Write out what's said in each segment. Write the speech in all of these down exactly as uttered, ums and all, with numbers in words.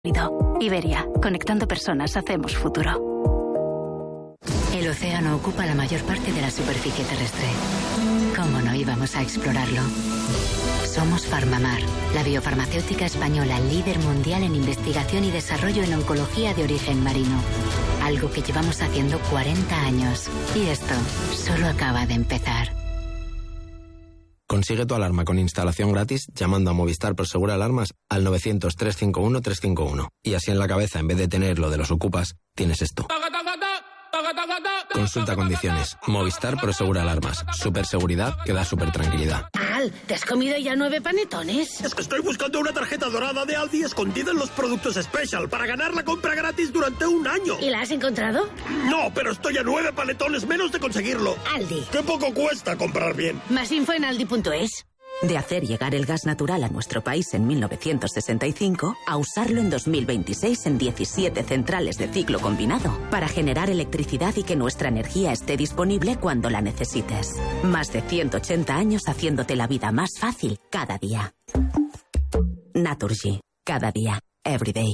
Iberia, conectando personas, hacemos futuro. El océano ocupa la mayor parte de la superficie terrestre. ¿Cómo no íbamos a explorarlo? Somos Farmamar, la biofarmacéutica española líder mundial en investigación y desarrollo en oncología de origen marino. Algo que llevamos haciendo cuarenta años. Y esto solo acaba de empezar. Consigue tu alarma con instalación gratis llamando a Movistar Prosegur Alarmas al novecientos, trescientos cincuenta y uno, trescientos cincuenta y uno. Y así en la cabeza, en vez de tener lo de los ocupas, tienes esto. Consulta condiciones. Movistar Prosegur Alarmas. Superseguridad que da super tranquilidad. Al, ¿te has comido ya nueve panetones? Es que estoy buscando una tarjeta dorada de Aldi escondida en los productos Special para ganar la compra gratis durante un año. ¿Y la has encontrado? No, pero estoy a nueve panetones menos de conseguirlo. Aldi. ¡Qué poco cuesta comprar bien! Más info en aldi punto es. De hacer llegar el gas natural a nuestro país en mil novecientos sesenta y cinco a usarlo en dos mil veintiséis en diecisiete centrales de ciclo combinado para generar electricidad y que nuestra energía esté disponible cuando la necesites. Más de ciento ochenta años haciéndote la vida más fácil cada día. Naturgy. Cada día. Every day.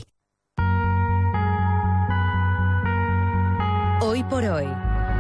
Hoy por hoy.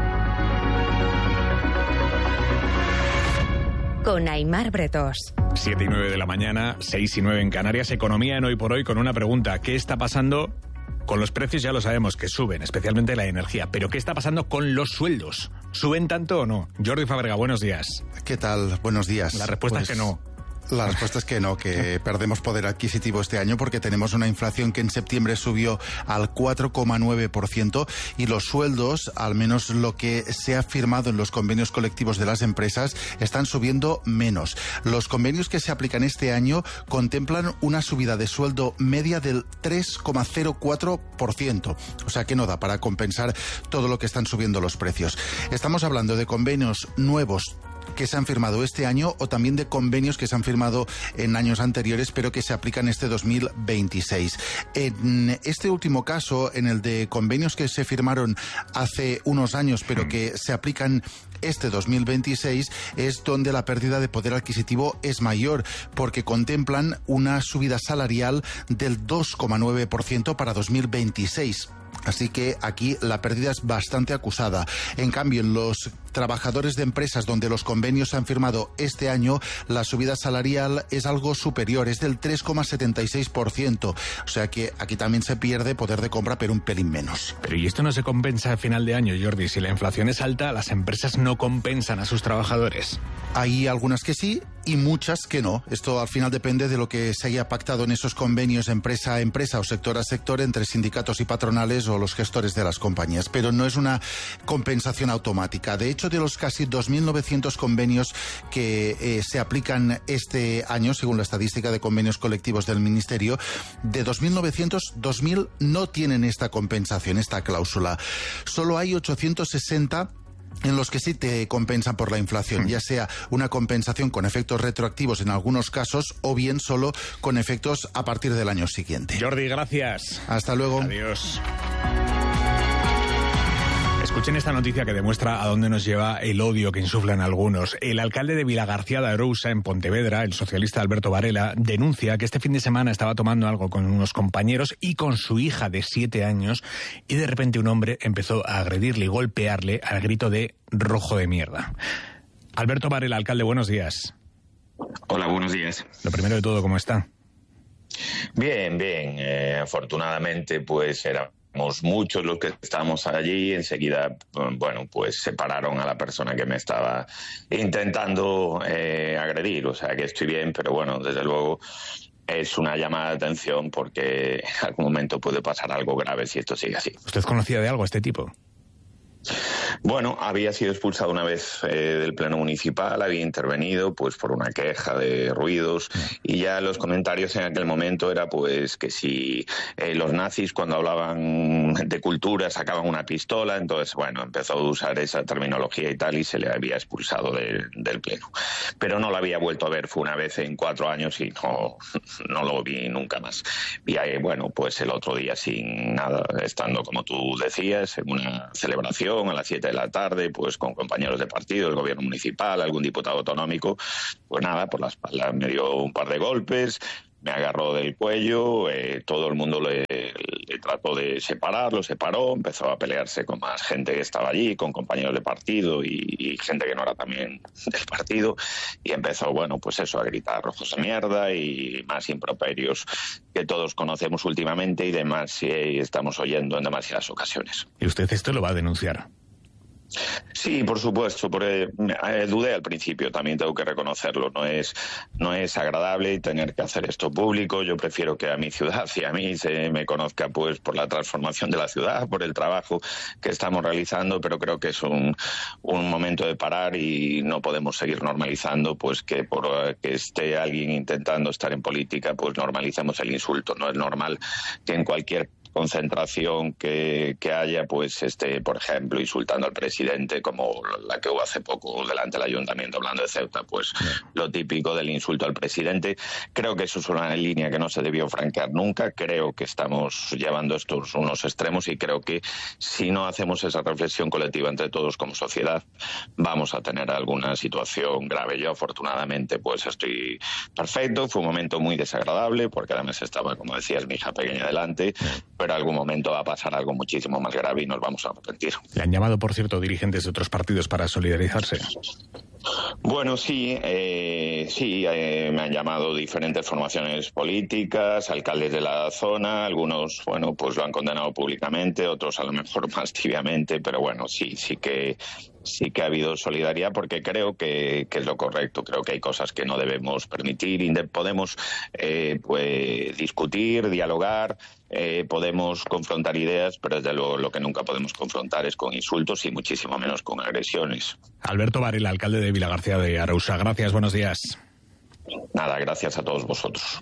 Con Aimar Bretos. siete y nueve de la mañana, seis y nueve en Canarias. Economía en Hoy por Hoy con una pregunta. ¿Qué está pasando con los precios? Ya lo sabemos que suben, especialmente la energía. Pero ¿qué está pasando con los sueldos? ¿Suben tanto o no? Jordi Fábrega, buenos días. ¿Qué tal? Buenos días. La respuesta pues... es que no. La respuesta es que no, que perdemos poder adquisitivo este año porque tenemos una inflación que en septiembre subió al cuatro coma nueve por ciento y los sueldos, al menos lo que se ha firmado en los convenios colectivos de las empresas, están subiendo menos. Los convenios que se aplican este año contemplan una subida de sueldo media del tres coma cero cuatro por ciento. O sea que no da para compensar todo lo que están subiendo los precios. Estamos hablando de convenios nuevos que se han firmado este año o también de convenios que se han firmado en años anteriores pero que se aplican este dos mil veintiséis. En este último caso, en el de convenios que se firmaron hace unos años pero que se aplican este dos mil veintiséis, es donde la pérdida de poder adquisitivo es mayor porque contemplan una subida salarial del dos coma nueve por ciento para dos mil veintiséis. Así que aquí la pérdida es bastante acusada. En cambio, en los trabajadores de empresas donde los convenios se han firmado este año, la subida salarial es algo superior, es del tres coma setenta y seis por ciento. O sea que aquí también se pierde poder de compra, pero un pelín menos. Pero ¿y esto no se compensa a final de año, Jordi? Si la inflación es alta, las empresas no compensan a sus trabajadores. Hay algunas que sí y muchas que no. Esto al final depende de lo que se haya pactado en esos convenios empresa a empresa o sector a sector entre sindicatos y patronales o los gestores de las compañías, pero no es una compensación automática. De hecho, de los casi dos mil novecientos convenios que eh, se aplican este año, según la estadística de convenios colectivos del Ministerio, de dos mil novecientos, dos mil no tienen esta compensación, esta cláusula. Solo hay ochocientos sesenta en los que sí te compensan por la inflación, ya sea una compensación con efectos retroactivos en algunos casos o bien solo con efectos a partir del año siguiente. Jordi, gracias. Hasta luego. Adiós. Escuchen esta noticia que demuestra a dónde nos lleva el odio que insuflan algunos. El alcalde de Vilagarcía de Arousa, en Pontevedra, el socialista Alberto Varela, denuncia que este fin de semana estaba tomando algo con unos compañeros y con su hija de siete años y de repente un hombre empezó a agredirle y golpearle al grito de rojo de mierda. Alberto Varela, alcalde, buenos días. Hola, buenos días. Lo primero de todo, ¿cómo está? Bien, bien. Eh, afortunadamente, pues era... muchos los que estábamos allí, enseguida, bueno, pues separaron a la persona que me estaba intentando eh, agredir, o sea que estoy bien, pero bueno, desde luego es una llamada de atención porque en algún momento puede pasar algo grave si esto sigue así. ¿Usted conocía de algo a este tipo? Bueno, había sido expulsado una vez eh, del pleno municipal, había intervenido pues por una queja de ruidos y ya los comentarios en aquel momento era pues que si eh, los nazis cuando hablaban de cultura sacaban una pistola, entonces bueno, empezó a usar esa terminología y tal y se le había expulsado de, del pleno. Pero no lo había vuelto a ver, fue una vez en cuatro años y no, no lo vi nunca más. Y ahí, bueno, pues el otro día sin nada, estando como tú decías, en una celebración a las siete de la tarde, pues con compañeros de partido, el gobierno municipal, algún diputado autonómico, pues nada, por la espalda me dio un par de golpes, me agarró del cuello, eh, todo el mundo le, le trató de separar, lo separó, empezó a pelearse con más gente que estaba allí, con compañeros de partido y, y gente que no era también del partido, y empezó, bueno, pues eso, a gritar rojos de mierda y más improperios que todos conocemos últimamente y demás y estamos oyendo en demasiadas ocasiones. ¿Y usted esto lo va a denunciar? Sí, por supuesto, porque eh, dudé al principio, también tengo que reconocerlo, no es no es agradable tener que hacer esto público. Yo prefiero que a mi ciudad y a mí se me conozca pues por la transformación de la ciudad, por el trabajo que estamos realizando, pero creo que es un, un momento de parar y no podemos seguir normalizando pues que por que esté alguien intentando estar en política pues normalicemos el insulto. No es normal que en cualquier concentración que, que haya, pues, este, por ejemplo, insultando al presidente, como la que hubo hace poco delante del ayuntamiento hablando de Ceuta, pues lo típico del insulto al presidente. Creo que eso es una línea que no se debió franquear nunca. Creo que estamos llevando estos unos extremos y creo que si no hacemos esa reflexión colectiva entre todos como sociedad, vamos a tener alguna situación grave. Yo, afortunadamente, pues estoy perfecto. Fue un momento muy desagradable porque además estaba, como decías, mi hija pequeña delante, pero en algún momento va a pasar algo muchísimo más grave y nos vamos a arrepentir. ¿Le han llamado, por cierto, dirigentes de otros partidos para solidarizarse? Bueno, sí, eh, sí, eh, me han llamado diferentes formaciones políticas, alcaldes de la zona, algunos, bueno, pues lo han condenado públicamente, otros a lo mejor más tibiamente, pero bueno, sí, sí que sí que ha habido solidaridad porque creo que, que es lo correcto. Creo que hay cosas que no debemos permitir. Podemos eh, pues, discutir, dialogar, eh, podemos confrontar ideas, pero desde luego lo que nunca podemos confrontar es con insultos y muchísimo menos con agresiones. Alberto Varela, alcalde de Vilagarcía de Arousa. Gracias, buenos días. Nada, gracias a todos vosotros.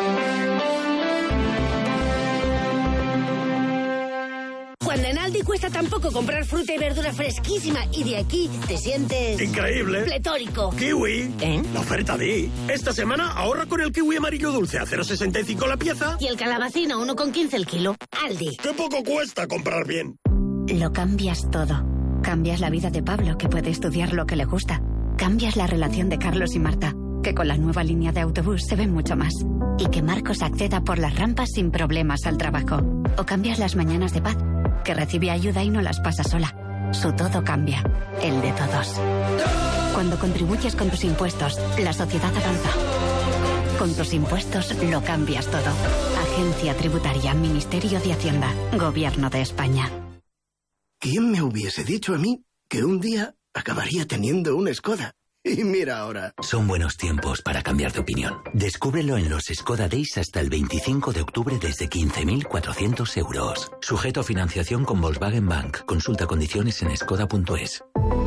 Cuando en Aldi cuesta tan poco comprar fruta y verdura fresquísima y de aquí te sientes... ¡increíble! ¡Pletórico! ¡Kiwi! ¿Eh? La oferta de... Esta semana ahorra con el kiwi amarillo dulce a cero coma sesenta y cinco la pieza. Y el calabacín a uno con quince el kilo. Aldi. ¡Qué poco cuesta comprar bien! Lo cambias todo. Cambias la vida de Pablo, que puede estudiar lo que le gusta. Cambias la relación de Carlos y Marta, que con la nueva línea de autobús se ven mucho más. Y que Marcos acceda por las rampas sin problemas al trabajo. O cambias las mañanas de Paz, que recibe ayuda y no las pasa sola. Su todo cambia, el de todos. Cuando contribuyes con tus impuestos, la sociedad avanza. Con tus impuestos lo cambias todo. Agencia Tributaria, Ministerio de Hacienda, Gobierno de España. ¿Quién me hubiese dicho a mí que un día acabaría teniendo una Skoda? Y mira ahora. Son buenos tiempos para cambiar de opinión. Descúbrelo en los Skoda Days hasta el veinticinco de octubre desde quince mil cuatrocientos euros. Sujeto a financiación con Volkswagen Bank. Consulta condiciones en skoda punto es.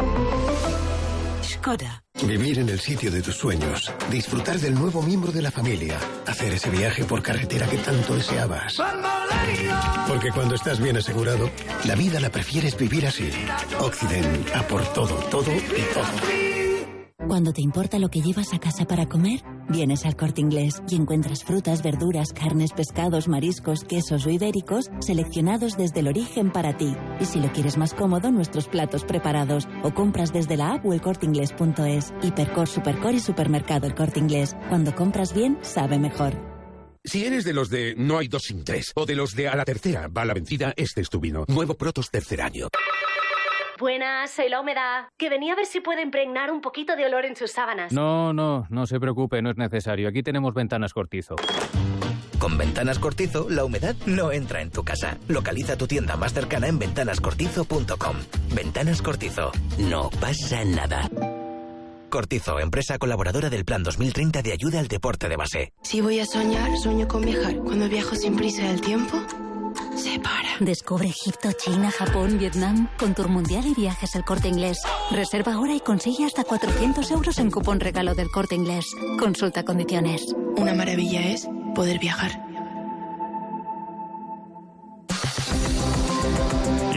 Skoda. Vivir en el sitio de tus sueños. Disfrutar del nuevo miembro de la familia. Hacer ese viaje por carretera que tanto deseabas. Porque cuando estás bien asegurado, la vida la prefieres vivir así. Occident. A por todo, todo y todo. Cuando te importa lo que llevas a casa para comer, vienes al Corte Inglés y encuentras frutas, verduras, carnes, pescados, mariscos, quesos o ibéricos seleccionados desde el origen para ti. Y si lo quieres más cómodo, nuestros platos preparados o compras desde la app o el corte inglés punto es. Hipercor, Supercor y Supermercado El Corte Inglés. Cuando compras bien, sabe mejor. Si eres de los de no hay dos sin tres o de los de a la tercera va la vencida, este es tu vino. Nuevo Protos tercer año. Buenas, soy la humedad. Que venía a ver si puede impregnar un poquito de olor en sus sábanas. No, no, no se preocupe, no es necesario. Aquí tenemos Ventanas Cortizo. Con Ventanas Cortizo, la humedad no entra en tu casa. Localiza tu tienda más cercana en ventanas cortizo punto com. Ventanas Cortizo. No pasa nada. Cortizo, empresa colaboradora del Plan dos mil treinta de ayuda al deporte de base. Si voy a soñar, sueño con viajar. Cuando viajo sin prisa del tiempo... se para. Descubre Egipto, China, Japón, Vietnam con Tour Mundial y Viajes El Corte Inglés. Reserva ahora y consigue hasta cuatrocientos euros en cupón regalo del Corte Inglés. Consulta condiciones. Una maravilla es poder viajar.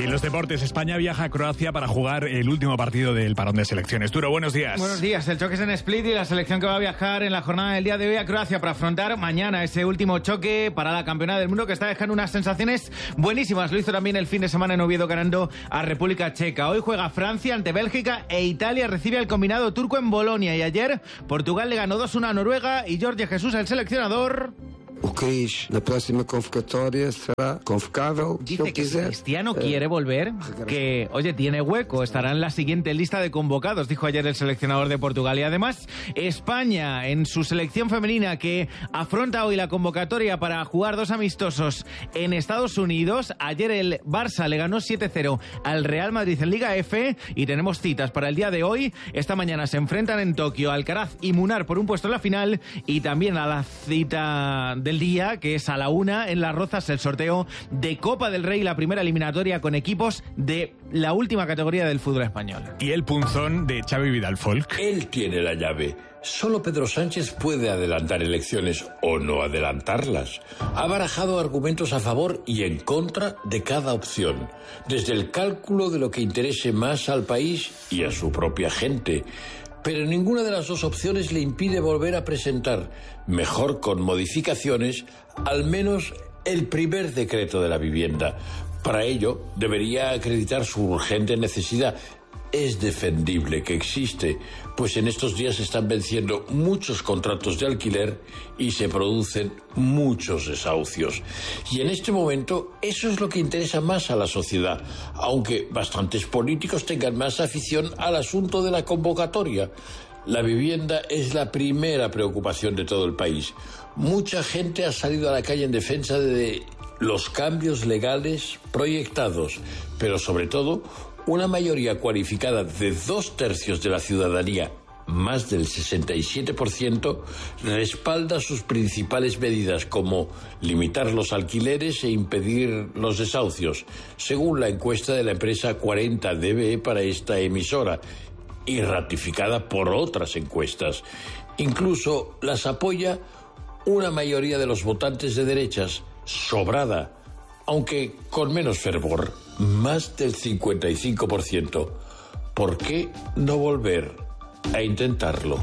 Y en los deportes, España viaja a Croacia para jugar el último partido del parón de selecciones. Turo, buenos días. Buenos días. El choque es en Split y la selección que va a viajar en la jornada del día de hoy a Croacia para afrontar mañana ese último choque para la campeona del mundo, que está dejando unas sensaciones buenísimas. Lo hizo también el fin de semana en Oviedo, ganando a República Checa. Hoy juega Francia ante Bélgica e Italia recibe al combinado turco en Bolonia. Y ayer Portugal le ganó dos uno a Noruega y Jorge Jesus, el seleccionador... O Cris, na próxima convocatoria será convocável. Dice que si Cristiano quiere volver, que, oye, tiene hueco, estará en la siguiente lista de convocados, dijo ayer el seleccionador de Portugal. Y además, España, en su selección femenina, que afronta hoy la convocatoria para jugar dos amistosos en Estados Unidos. Ayer el Barça le ganó siete cero al Real Madrid en Liga F y tenemos citas para el día de hoy. Esta mañana se enfrentan en Tokio Alcaraz y Munar por un puesto en la final, y también a la cita del día, que es a la una en Las Rozas, el sorteo de Copa del Rey, la primera eliminatoria con equipos de la última categoría del fútbol español. Y el punzón de Xavi Vidal Folk. Él tiene la llave. Solo Pedro Sánchez puede adelantar elecciones o no adelantarlas. Ha barajado argumentos a favor y en contra de cada opción, desde el cálculo de lo que interese más al país y a su propia gente. Pero ninguna de las dos opciones le impide volver a presentar, mejor con modificaciones, al menos el primer decreto de la vivienda. Para ello, debería acreditar su urgente necesidad. Es defendible que existe, pues en estos días se están venciendo muchos contratos de alquiler y se producen muchos desahucios. Y en este momento eso es lo que interesa más a la sociedad, aunque bastantes políticos tengan más afición al asunto de la convocatoria. La vivienda es la primera preocupación de todo el país. Mucha gente ha salido a la calle en defensa de los cambios legales proyectados, pero sobre todo una mayoría cualificada de dos tercios de la ciudadanía, más del sesenta y siete por ciento, respalda sus principales medidas, como limitar los alquileres e impedir los desahucios, según la encuesta de la empresa cuarenta D B para esta emisora, y ratificada por otras encuestas. Incluso las apoya una mayoría de los votantes de derechas, sobrada, aunque con menos fervor, más del cincuenta y cinco por ciento. ¿Por qué no volver a intentarlo?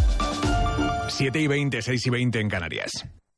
siete y veinte, seis y veinte en Canarias.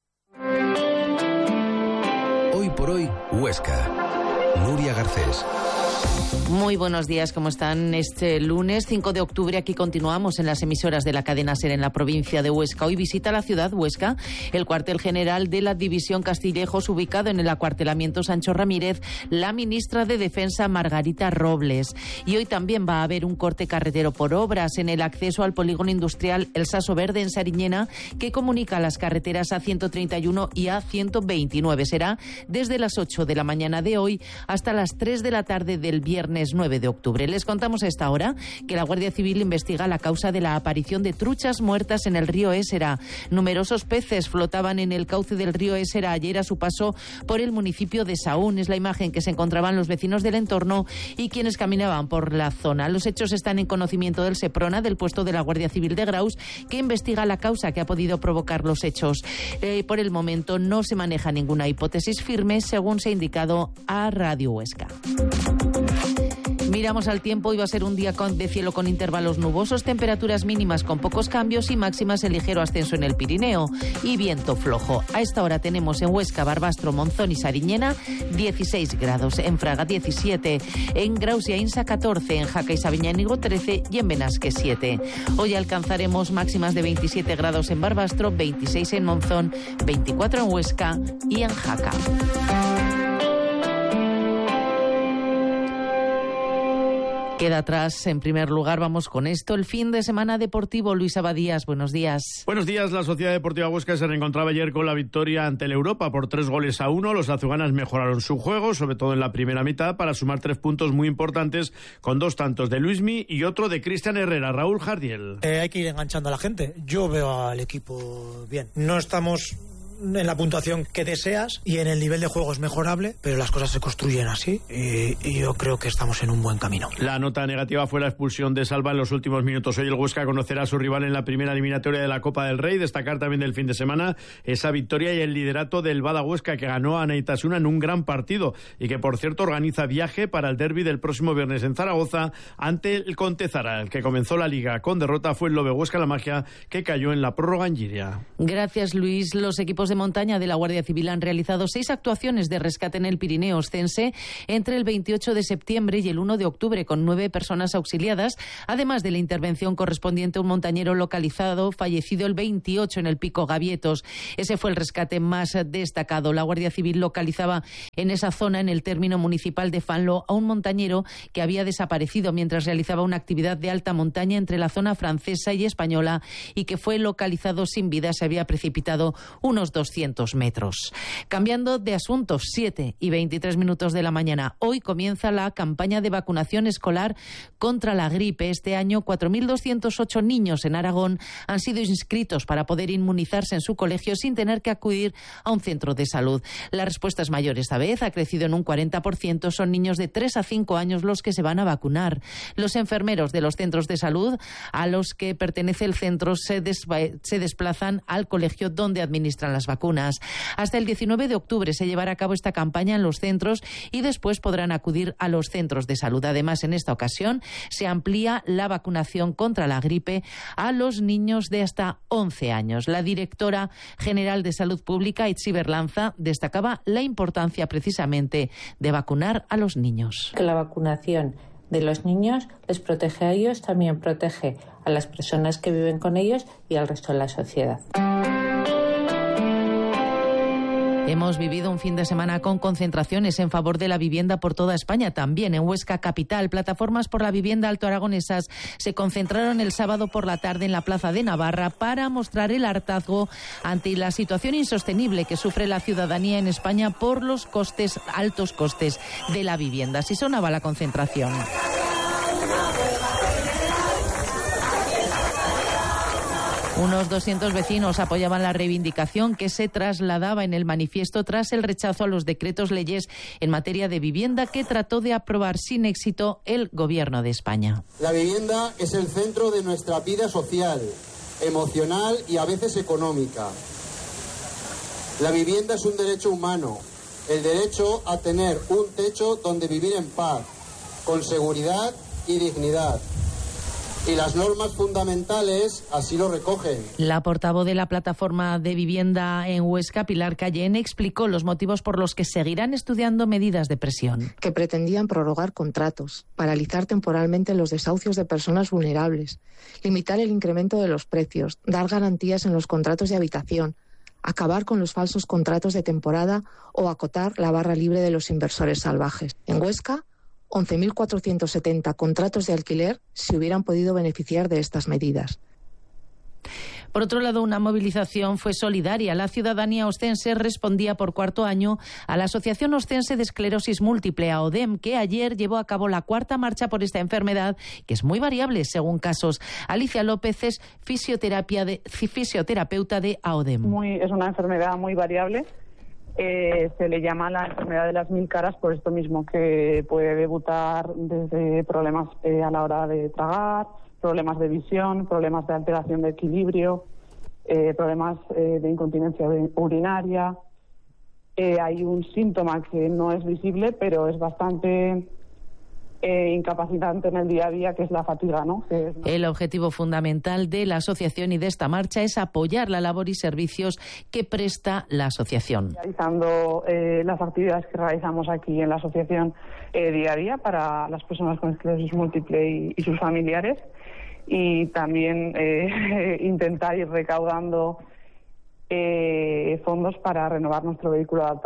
Hoy por hoy, Huesca. Nuria Garcés. Muy buenos días, ¿cómo están? Este lunes cinco de octubre aquí continuamos en las emisoras de la cadena SER en la provincia de Huesca. Hoy visita la ciudad Huesca el cuartel general de la División Castillejos, ubicado en el acuartelamiento Sancho Ramírez, la ministra de Defensa Margarita Robles. Y hoy también va a haber un corte carretero por obras en el acceso al polígono industrial El Saso Verde en Sariñena, que comunica las carreteras A ciento treinta y uno y A ciento veintinueve. Será desde las ocho de la mañana de hoy hasta las tres de la tarde del viernes nueve de octubre. Les contamos a esta hora que la Guardia Civil investiga la causa de la aparición de truchas muertas en el río Ésera. Numerosos peces flotaban en el cauce del río Ésera ayer a su paso por el municipio de Saún. Es la imagen que se encontraban los vecinos del entorno y quienes caminaban por la zona. Los hechos están en conocimiento del SEPRONA, del puesto de la Guardia Civil de Graus, que investiga la causa que ha podido provocar los hechos. Eh, por el momento no se maneja ninguna hipótesis firme, según se ha indicado a Radio Huesca. Miramos al tiempo. Hoy va a ser un día con, de cielo con intervalos nubosos, temperaturas mínimas con pocos cambios y máximas en ligero ascenso en el Pirineo y viento flojo. A esta hora tenemos en Huesca, Barbastro, Monzón y Sariñena dieciséis grados, en Fraga diecisiete, en Graus y Ainsa catorce, en Jaca y Sabiñánigo trece y en Benasque siete. Hoy alcanzaremos máximas de veintisiete grados en Barbastro, veintiséis en Monzón, veinticuatro en Huesca y en Jaca. Queda atrás, en primer lugar, vamos con esto. El fin de semana deportivo, Luis Abadías, buenos días. Buenos días. La Sociedad Deportiva Huesca se reencontraba ayer con la victoria ante el Europa por tres goles a uno. Los azuganas mejoraron su juego, sobre todo en la primera mitad, para sumar tres puntos muy importantes, con dos tantos de Luismi y otro de Cristian Herrera. Raúl Jardiel. Eh, hay que ir enganchando a la gente. Yo veo al equipo bien. No estamos en la puntuación que deseas y en el nivel de juego es mejorable, pero las cosas se construyen así y, y yo creo que estamos en un buen camino. La nota negativa fue la expulsión de Salva en los últimos minutos. Hoy el Huesca conocerá a su rival en la primera eliminatoria de la Copa del Rey. Destacar también del fin de semana esa victoria y el liderato del Bada Huesca, que ganó a Neitasuna en un gran partido y que, por cierto, organiza viaje para el derbi del próximo viernes en Zaragoza ante el Contezara. El que comenzó la liga con derrota fue el Lobe Huesca La Magia, que cayó en la prórroga en Llíria. Gracias, Luis. Los equipos de montaña de la Guardia Civil han realizado seis actuaciones de rescate en el Pirineo Oscense entre el veintiocho de septiembre y el uno de octubre, con nueve personas auxiliadas, además de la intervención correspondiente a un montañero localizado fallecido el veintiocho en el Pico Gavietos. Ese fue el rescate más destacado. La Guardia Civil localizaba en esa zona, en el término municipal de Fanlo, a un montañero que había desaparecido mientras realizaba una actividad de alta montaña entre la zona francesa y española y que fue localizado sin vida. Se había precipitado unos doscientos metros. Cambiando de asuntos, siete y veintitrés minutos de la mañana. Hoy comienza la campaña de vacunación escolar contra la gripe. Este año, cuatro mil doscientos ocho niños en Aragón han sido inscritos para poder inmunizarse en su colegio sin tener que acudir a un centro de salud. La respuesta es mayor esta vez, ha crecido en un cuarenta por ciento. Son niños de tres a cinco años los que se van a vacunar. Los enfermeros de los centros de salud a los que pertenece el centro se, des- se desplazan al colegio donde administran las vacunas. Hasta el diecinueve de octubre se llevará a cabo esta campaña en los centros y después podrán acudir a los centros de salud. Además, en esta ocasión se amplía la vacunación contra la gripe a los niños de hasta once años. La directora general de Salud Pública, Itzi Berlanza, destacaba la importancia precisamente de vacunar a los niños. Que la vacunación de los niños les protege a ellos, también protege a las personas que viven con ellos y al resto de la sociedad. Hemos vivido un fin de semana con concentraciones en favor de la vivienda por toda España, también en Huesca capital. Plataformas por la vivienda altoaragonesas se concentraron el sábado por la tarde en la Plaza de Navarra para mostrar el hartazgo ante la situación insostenible que sufre la ciudadanía en España por los costes, altos costes de la vivienda. Así sonaba la concentración. Unos doscientos vecinos apoyaban la reivindicación que se trasladaba en el manifiesto tras el rechazo a los decretos leyes en materia de vivienda que trató de aprobar sin éxito el Gobierno de España. La vivienda es el centro de nuestra vida social, emocional y a veces económica. La vivienda es un derecho humano, el derecho a tener un techo donde vivir en paz, con seguridad y dignidad. Y las normas fundamentales así lo recogen. La portavoz de la plataforma de vivienda en Huesca, Pilar Cayenne, explicó los motivos por los que seguirán estudiando medidas de presión. Que pretendían prorrogar contratos, paralizar temporalmente los desahucios de personas vulnerables, limitar el incremento de los precios, dar garantías en los contratos de habitación, acabar con los falsos contratos de temporada o acotar la barra libre de los inversores salvajes. En Huesca, once mil cuatrocientos setenta contratos de alquiler se hubieran podido beneficiar de estas medidas. Por otro lado, una movilización fue solidaria. La ciudadanía ostense respondía por cuarto año a la Asociación Ostense de Esclerosis Múltiple, A O D E M, que ayer llevó a cabo la cuarta marcha por esta enfermedad, que es muy variable según casos. Alicia López es fisioterapia de, fisioterapeuta de A O D E M. Muy, es una enfermedad muy variable. Eh, se le llama la enfermedad de las mil caras por esto mismo, que puede debutar desde problemas eh, a la hora de tragar, problemas de visión, problemas de alteración de equilibrio, eh, problemas eh, de incontinencia urinaria. Eh, hay un síntoma que no es visible, pero es bastante eh, incapacitante en el día a día, que es la fatiga, ¿no? Que es... El objetivo fundamental de la asociación y de esta marcha es apoyar la labor y servicios que presta la asociación. Realizando eh, las actividades que realizamos aquí en la asociación eh, día a día para las personas con esclerosis múltiple y, y sus familiares, y también eh, intentar ir recaudando eh, fondos para renovar nuestro vehículo adaptado,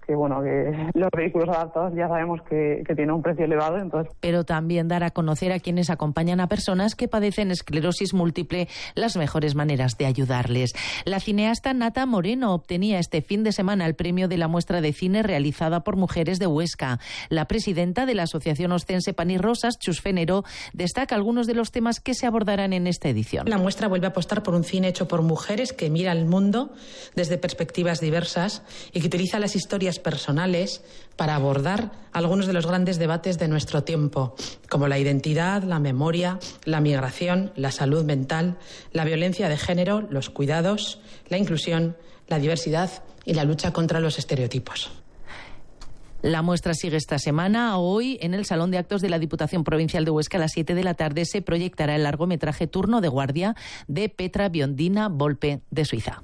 que bueno, que los vehículos adaptados ya sabemos que, que tienen un precio elevado. Entonces... Pero también dar a conocer a quienes acompañan a personas que padecen esclerosis múltiple las mejores maneras de ayudarles. La cineasta Nata Moreno obtenía este fin de semana el premio de la muestra de cine realizada por mujeres de Huesca. La presidenta de la Asociación Ostense Pan y Rosas, Chus Fenero, destaca algunos de los temas que se abordarán en esta edición. La muestra vuelve a apostar por un cine hecho por mujeres que mira el mundo desde perspectivas diversas y que utiliza las historias personales para abordar algunos de los grandes debates de nuestro tiempo, como la identidad, la memoria, la migración, la salud mental, la violencia de género, los cuidados, la inclusión, la diversidad y la lucha contra los estereotipos. La muestra sigue esta semana. Hoy, en el Salón de Actos de la Diputación Provincial de Huesca, a las siete de la tarde, se proyectará el largometraje Turno de Guardia de Petra Biondina Volpe, de Suiza.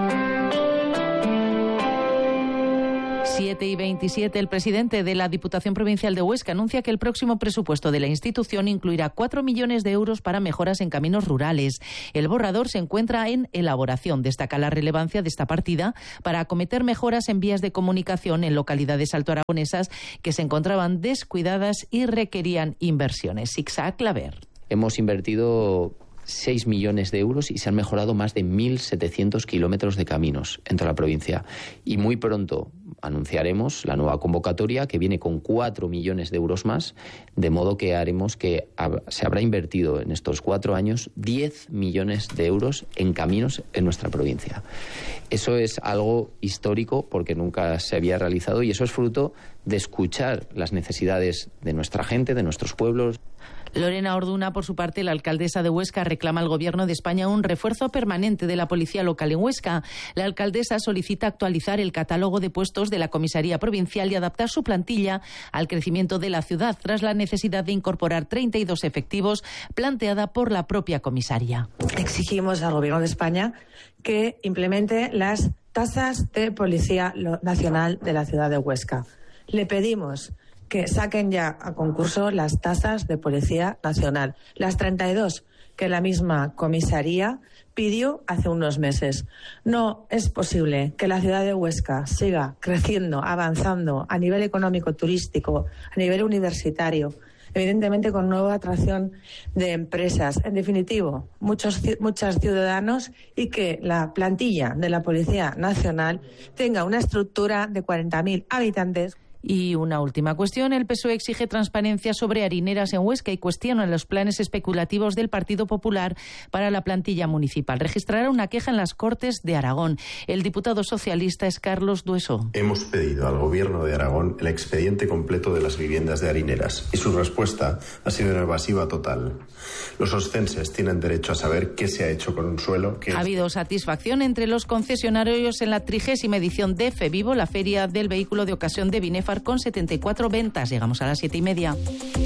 siete y veintisiete, el presidente de la Diputación Provincial de Huesca anuncia que el próximo presupuesto de la institución incluirá cuatro millones de euros para mejoras en caminos rurales. El borrador se encuentra en elaboración. Destaca la relevancia de esta partida para acometer mejoras en vías de comunicación en localidades altoaragonesas que se encontraban descuidadas y requerían inversiones. Ixac Claver. Hemos invertido seis millones de euros y se han mejorado más de mil setecientos kilómetros de caminos en toda la provincia. Y muy pronto anunciaremos la nueva convocatoria que viene con cuatro millones de euros más, de modo que haremos que se habrá invertido en estos cuatro años diez millones de euros en caminos en nuestra provincia. Eso es algo histórico porque nunca se había realizado y eso es fruto de escuchar las necesidades de nuestra gente, de nuestros pueblos. Lorena Orduna, por su parte, la alcaldesa de Huesca, reclama al Gobierno de España un refuerzo permanente de la policía local en Huesca. La alcaldesa solicita actualizar el catálogo de puestos de la comisaría provincial y adaptar su plantilla al crecimiento de la ciudad tras la necesidad de incorporar treinta y dos efectivos planteada por la propia comisaría. Exigimos al Gobierno de España que implemente las tasas de Policía Nacional de la ciudad de Huesca. Le pedimos que saquen ya a concurso las tasas de Policía Nacional, las treinta y dos que la misma comisaría pidió hace unos meses. No es posible que la ciudad de Huesca siga creciendo, avanzando a nivel económico, turístico, a nivel universitario, evidentemente con nueva atracción de empresas, en definitivo, muchos muchos ciudadanos, y que la plantilla de la Policía Nacional tenga una estructura de cuarenta mil habitantes. Y una última cuestión. El P S O E exige transparencia sobre harineras en Huesca y cuestiona los planes especulativos del Partido Popular para la plantilla municipal. Registrará una queja en las Cortes de Aragón. El diputado socialista es Carlos Dueso. Hemos pedido al Gobierno de Aragón el expediente completo de las viviendas de harineras y su respuesta ha sido una evasiva total. Los oscenses tienen derecho a saber qué se ha hecho con un suelo que... Ha habido satisfacción entre los concesionarios en la trigésima edición de FEVIVO, la Feria del Vehículo de Ocasión de Binefar, con setenta y cuatro ventas. Llegamos a las siete y media.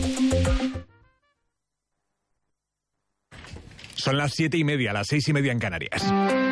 Son las siete y media, las seis y media en Canarias.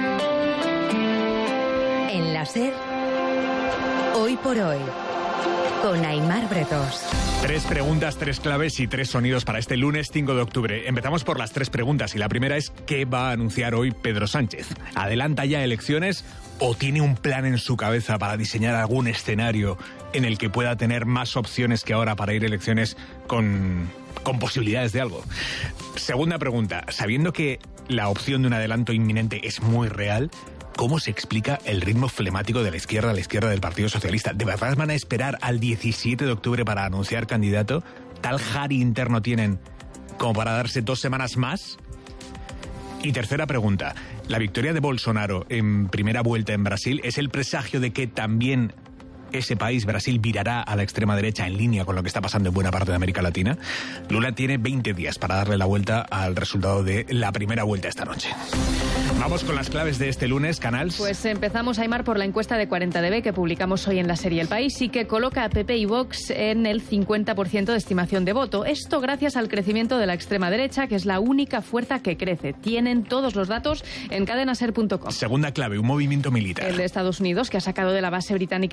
En la SER, hoy por hoy, con Aimar Bretos. Tres preguntas, tres claves y tres sonidos para este lunes cinco de octubre. Empezamos por las tres preguntas y la primera es: ¿qué va a anunciar hoy Pedro Sánchez? ¿Adelanta ya elecciones o tiene un plan en su cabeza para diseñar algún escenario en el que pueda tener más opciones que ahora para ir a elecciones con, con posibilidades de algo? Segunda pregunta: sabiendo que la opción de un adelanto inminente es muy real, ¿cómo se explica el ritmo flemático de la izquierda a la izquierda del Partido Socialista? ¿De verdad van a esperar al diecisiete de octubre para anunciar candidato? ¿Tal jari interno tienen como para darse dos semanas más? Y tercera pregunta: ¿la victoria de Bolsonaro en primera vuelta en Brasil es el presagio de que también ese país, Brasil, virará a la extrema derecha en línea con lo que está pasando en buena parte de América Latina? Lula tiene veinte días para darle la vuelta al resultado de la primera vuelta esta noche. Vamos con las claves de este lunes, Canals. Pues empezamos, Aimar, por la encuesta de cuarenta D B que publicamos hoy en la serie El País y que coloca a P P y Vox en el cincuenta por ciento de estimación de voto. Esto gracias al crecimiento de la extrema derecha, que es la única fuerza que crece. Tienen todos los datos en cadenaser punto com. Segunda clave, un movimiento militar. El de Estados Unidos, que ha sacado de la base británica de Fairfield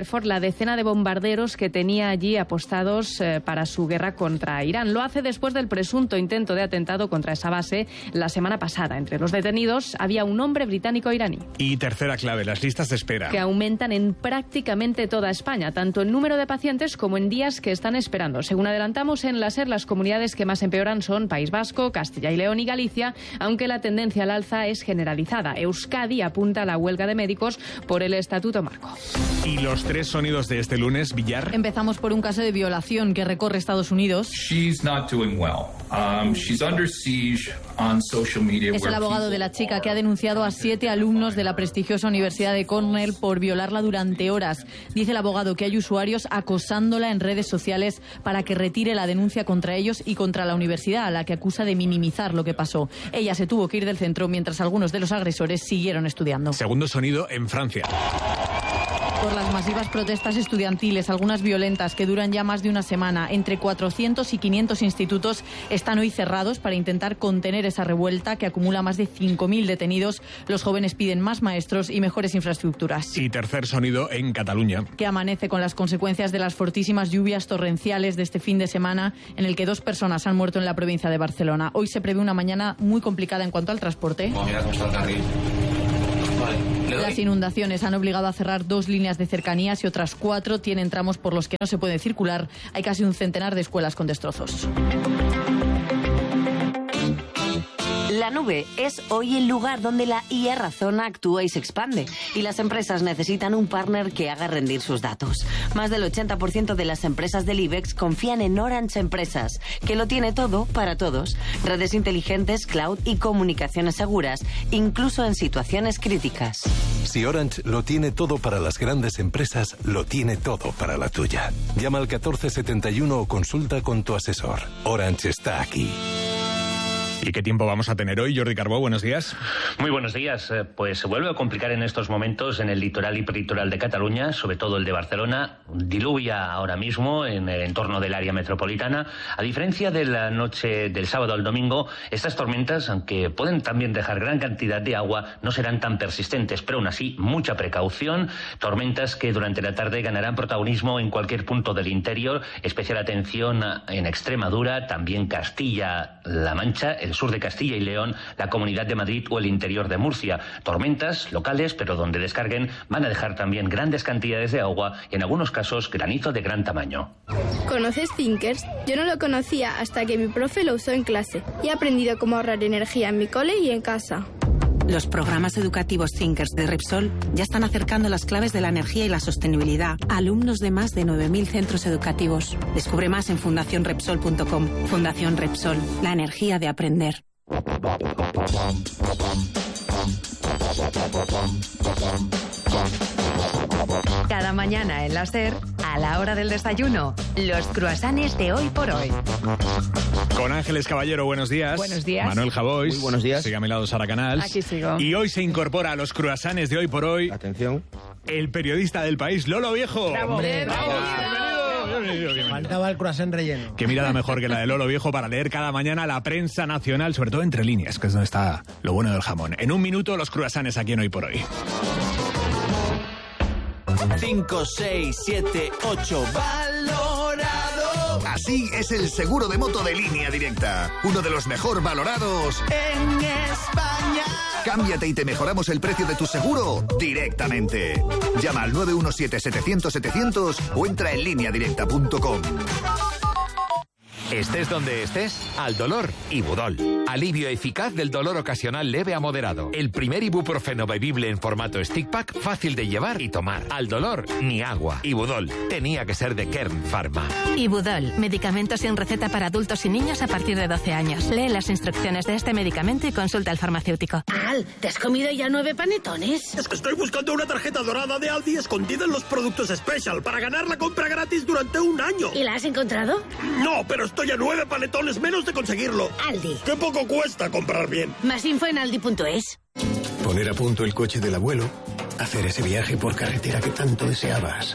Rutherford la decena de bombarderos que tenía allí apostados eh, para su guerra contra Irán. Lo hace después del presunto intento de atentado contra esa base la semana pasada. Entre los detenidos había un hombre británico-iraní. Y tercera clave, las listas de espera. Que aumentan en prácticamente toda España, tanto en número de pacientes como en días que están esperando. Según adelantamos en la SER, las comunidades que más empeoran son País Vasco, Castilla y León y Galicia, aunque la tendencia al alza es generalizada. Euskadi apunta a la huelga de médicos por el Estatuto Marco. Y los tres sonidos de este lunes, Villar. Empezamos por un caso de violación que recorre Estados Unidos. She's not doing well. Um, she's under siege on social media. Es el abogado de la chica que ha denunciado a siete alumnos de la prestigiosa Universidad de Cornell por violarla durante horas. Dice el abogado que hay usuarios acosándola en redes sociales para que retire la denuncia contra ellos y contra la universidad, a la que acusa de minimizar lo que pasó. Ella se tuvo que ir del centro mientras algunos de los agresores siguieron estudiando. Segundo sonido en Francia. Por las masivas protestas estudiantiles, algunas violentas que duran ya más de una semana, entre cuatrocientos y quinientos institutos están hoy cerrados para intentar contener esa revuelta que acumula más de cinco mil detenidos. Los jóvenes piden más maestros y mejores infraestructuras. Y tercer sonido en Cataluña. Que amanece con las consecuencias de las fortísimas lluvias torrenciales de este fin de semana, en el que dos personas han muerto en la provincia de Barcelona. Hoy se prevé una mañana muy complicada en cuanto al transporte. Oh, mira cómo está el carril. Las inundaciones han obligado a cerrar dos líneas de cercanías y otras cuatro tienen tramos por los que no se puede circular. Hay casi un centenar de escuelas con destrozos. La nube es hoy el lugar donde la I A razona, actúa y se expande. Y las empresas necesitan un partner que haga rendir sus datos. Más del ochenta por ciento de las empresas del IBEX confían en Orange Empresas, que lo tiene todo para todos. Redes inteligentes, cloud y comunicaciones seguras, incluso en situaciones críticas. Si Orange lo tiene todo para las grandes empresas, lo tiene todo para la tuya. Llama al catorce setenta y uno o consulta con tu asesor. Orange está aquí. ¿Y qué tiempo vamos a tener hoy, Jordi Carbó? Buenos días. Muy buenos días. Pues se vuelve a complicar en estos momentos en el litoral y peritoral de Cataluña, sobre todo el de Barcelona. Diluvia ahora mismo en el entorno del área metropolitana. A diferencia de la noche del sábado al domingo, estas tormentas, aunque pueden también dejar gran cantidad de agua, no serán tan persistentes, pero aún así, mucha precaución. Tormentas que durante la tarde ganarán protagonismo en cualquier punto del interior. Especial atención en Extremadura, también Castilla-La Mancha, el sur de Castilla y León, la Comunidad de Madrid o el interior de Murcia. Tormentas locales, pero donde descarguen van a dejar también grandes cantidades de agua y en algunos casos granizo de gran tamaño. ¿Conoces Thinkers? Yo no lo conocía hasta que mi profe lo usó en clase y he aprendido cómo ahorrar energía en mi cole y en casa. Los programas educativos Thinkers de Repsol ya están acercando las claves de la energía y la sostenibilidad a alumnos de más de nueve mil centros educativos. Descubre más en fundación repsol punto com. Fundación Repsol, la energía de aprender. Cada mañana en la SER, a la hora del desayuno, los cruasanes de Hoy por Hoy. Con Ángeles Caballero, buenos días. Buenos días. Manuel Javois. Muy buenos días. Sigue a mi lado Sara Canals. Aquí sigo. Y hoy se incorpora a los cruasanes de Hoy por Hoy. Atención. El periodista del país, Lolo Viejo. ¡Bravo! ¡Hombre, bravo! Bienvenido, bienvenido, bienvenido. Faltaba el croissant relleno. Qué mirada mejor que la de Lolo Viejo para leer cada mañana la prensa nacional, sobre todo entre líneas, que es donde está lo bueno del jamón. En un minuto, los cruasanes aquí en Hoy por Hoy. cinco, seis, siete, ocho, valorado. Así es el seguro de moto de Línea Directa. Uno de los mejor valorados en España. Cámbiate y te mejoramos el precio de tu seguro directamente. Llama al nueve uno siete, setecientos, setecientos o entra en línea directa punto com. Estés donde estés, al dolor, Ibudol. Alivio eficaz del dolor ocasional leve a moderado. El primer ibuprofeno bebible en formato stick pack, fácil de llevar y tomar. Al dolor, ni agua. Ibudol. Tenía que ser de Kern Pharma. Ibudol. Medicamento sin receta para adultos y niños a partir de doce años. Lee las instrucciones de este medicamento y consulta al farmacéutico. Al, ¿te has comido ya nueve panetones? Es que estoy buscando una tarjeta dorada de Aldi escondida en los productos Special para ganar la compra gratis durante un año. ¿Y la has encontrado? No, pero estoy a nueve panetones menos de conseguirlo. Aldi. ¡Qué poco cuesta comprar bien! Más info en aldi punto es. Poner a punto el coche del abuelo. Hacer ese viaje por carretera que tanto deseabas.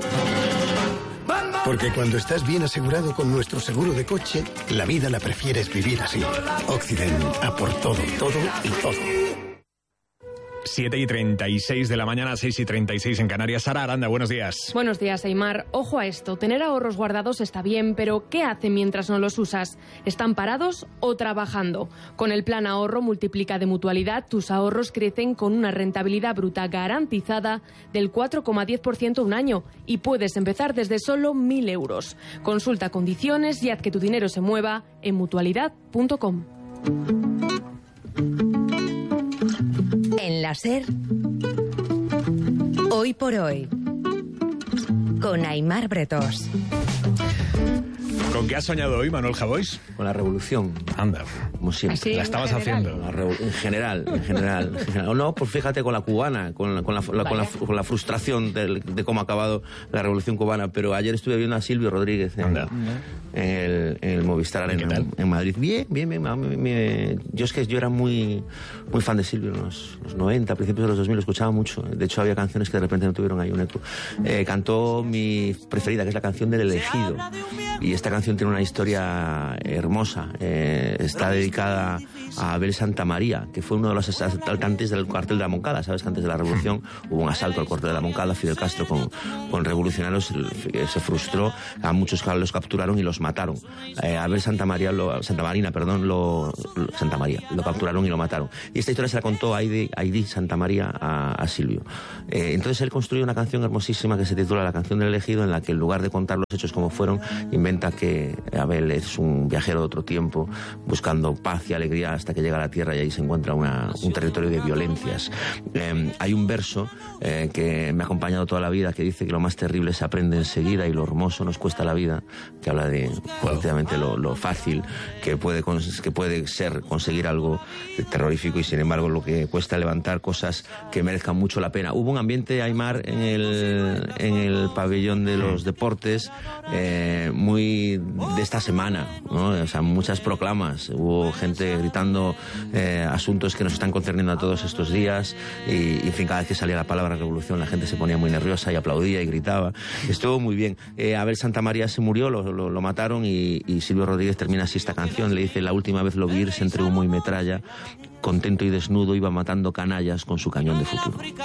Porque cuando estás bien asegurado con nuestro seguro de coche, la vida la prefieres vivir así. Occident, a por todo, todo y todo. siete y treinta y seis de la mañana, seis y treinta y seis en Canarias. Sara Aranda, buenos días. Buenos días, Aimar. Ojo a esto, tener ahorros guardados está bien, pero ¿qué hacen mientras no los usas? ¿Están parados o trabajando? Con el plan ahorro multiplica de Mutualidad, tus ahorros crecen con una rentabilidad bruta garantizada del cuatro coma diez por ciento un año y puedes empezar desde solo mil euros. Consulta condiciones y haz que tu dinero se mueva en mutualidad punto com. En la SER, hoy por hoy, con Aimar Bretós. ¿Con qué has soñado hoy, Manuel Javois? Con la revolución. Anda. Como siempre. ¿Sí? ¿La estabas haciendo? La revo- en general, en general. En general. O no, pues fíjate con la cubana, con la, con la, la- con la, con la frustración del- de cómo ha acabado la revolución cubana. Pero ayer estuve viendo a Silvio Rodríguez en, en el, en el Movistar Arena en, en Madrid. Bien, bien, bien. bien, bien. Yo es que yo era muy, muy fan de Silvio en los, los noventa, a principios de los dos mil, lo escuchaba mucho. De hecho, había canciones que de repente no tuvieron ahí un eco. Eh, cantó mi preferida, que es la canción del Elegido. Y esta canción tiene una historia hermosa. Eh, está dedicada a Abel Santamaría, que fue uno de los asaltantes del cuartel de la Moncada. Sabes que antes de la revolución hubo un asalto al cuartel de la Moncada. Fidel Castro con, con revolucionarios se frustró, a muchos los capturaron y los mataron. Eh, Abel Santamaría, lo, Santamarina, perdón, lo, lo, Santamaría, lo capturaron y lo mataron. Y esta historia se la contó Aidi, Aidi Santamaría a, a Silvio. Eh, entonces él construyó una canción hermosísima que se titula La canción del elegido, en la que en lugar de contar los hechos como fueron, inventa que Abel es un viajero de otro tiempo buscando paz y alegría hasta que llega a la tierra y ahí se encuentra una, un territorio de violencias. Eh, hay un verso eh, que me ha acompañado toda la vida que dice que lo más terrible se aprende enseguida y lo hermoso nos cuesta la vida, que habla de efectivamente lo, lo fácil que puede, que puede ser conseguir algo terrorífico y sin embargo lo que cuesta levantar cosas que merezcan mucho la pena. Hubo un ambiente, Aimar, en el, en el pabellón de los deportes eh, muy de esta semana, ¿no? O sea, muchas proclamas, hubo gente gritando eh, asuntos que nos están concerniendo a todos estos días y, y, en fin, cada vez que salía la palabra revolución la gente se ponía muy nerviosa y aplaudía y gritaba. Estuvo muy bien. Eh, Abel Santamaría se murió, lo, lo, lo mataron y, y Silvio Rodríguez termina así esta canción, le dice: la última vez lo vi irse entre humo y metralla, contento y desnudo iba matando canallas con su cañón de futuro.